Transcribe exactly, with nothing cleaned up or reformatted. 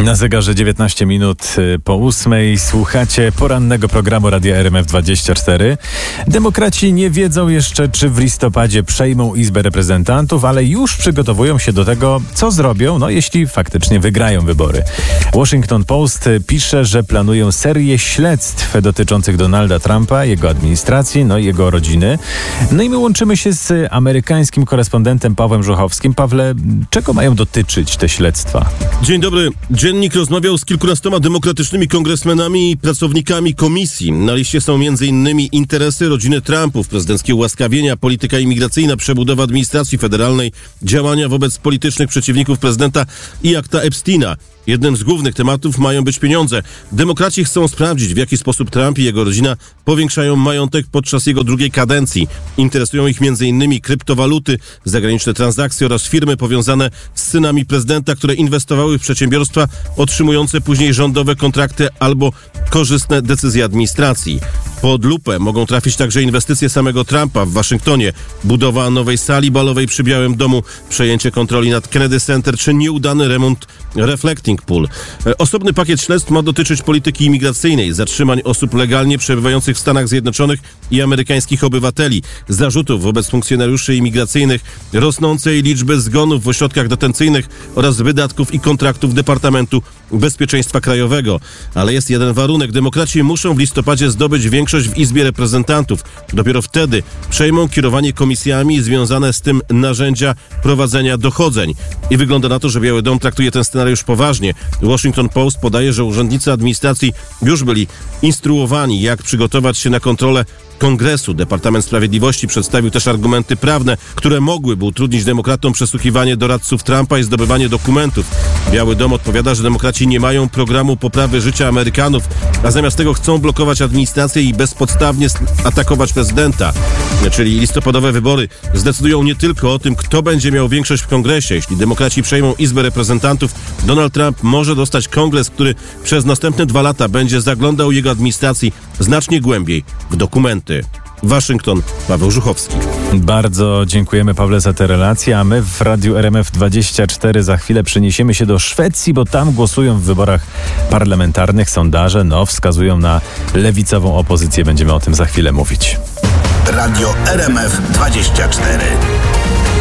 Na zegarze dziewiętnaście minut po ósmej słuchacie porannego programu Radia R M F dwadzieścia cztery. Demokraci nie wiedzą jeszcze, czy w listopadzie przejmą Izbę Reprezentantów, ale już przygotowują się do tego, co zrobią, no jeśli faktycznie wygrają wybory. Washington Post pisze, że planują serię śledztw dotyczących Donalda Trumpa, jego administracji, no i jego rodziny. No i my łączymy się z amerykańskim korespondentem Pawłem Żuchowskim. Pawle, czego mają dotyczyć te śledztwa? Dzień dobry. Dziennik rozmawiał z kilkunastoma demokratycznymi kongresmenami i pracownikami komisji. Na liście są między innymi interesy rodziny Trumpów, prezydenckie ułaskawienia, polityka imigracyjna, przebudowa administracji federalnej, działania wobec politycznych przeciwników prezydenta i akta Epsteina. Jednym z głównych tematów mają być pieniądze. Demokraci chcą sprawdzić, w jaki sposób Trump i jego rodzina powiększają majątek podczas jego drugiej kadencji. Interesują ich między innymi kryptowaluty, zagraniczne transakcje oraz firmy powiązane z synami prezydenta, które inwestowały w przedsiębiorstwa otrzymujące później rządowe kontrakty albo korzystne decyzje administracji. Pod lupę mogą trafić także inwestycje samego Trumpa w Waszyngtonie, budowa nowej sali balowej przy Białym Domu, przejęcie kontroli nad Kennedy Center czy nieudany remont Reflecting Pool. Osobny pakiet śledztw ma dotyczyć polityki imigracyjnej, zatrzymań osób legalnie przebywających w Stanach Zjednoczonych i amerykańskich obywateli, zarzutów wobec funkcjonariuszy imigracyjnych, rosnącej liczby zgonów w ośrodkach detencyjnych oraz wydatków i kontraktów Departamentu Bezpieczeństwa Krajowego. Ale jest jeden warunek. Demokraci muszą w listopadzie zdobyć większość w Izbie Reprezentantów. Dopiero wtedy przejmą kierowanie komisjami i związane z tym narzędzia prowadzenia dochodzeń. I wygląda na to, że Biały Dom traktuje ten scenariusz poważnie. Washington Post podaje, że urzędnicy administracji już byli instruowani, jak przygotować się na kontrolę Kongresu. Departament Sprawiedliwości przedstawił też argumenty prawne, które mogłyby utrudnić demokratom przesłuchiwanie doradców Trumpa i zdobywanie dokumentów. Biały Dom odpowiada, że demokraci nie mają programu poprawy życia Amerykanów, a zamiast tego chcą blokować administrację i bezpodstawnie atakować prezydenta. Czyli listopadowe wybory zdecydują nie tylko o tym, kto będzie miał większość w Kongresie. Jeśli demokraci przejmą Izbę Reprezentantów, Donald Trump może dostać kongres, który przez następne dwa lata będzie zaglądał jego administracji znacznie głębiej w dokumenty. Waszyngton, Paweł Żuchowski. Bardzo dziękujemy, Pawle, za tę relację, a my w Radiu R M F dwadzieścia cztery za chwilę przeniesiemy się do Szwecji, bo tam głosują w wyborach parlamentarnych. Sondaże, no, wskazują na lewicową opozycję. Będziemy o tym za chwilę mówić. Radio R M F dwadzieścia cztery.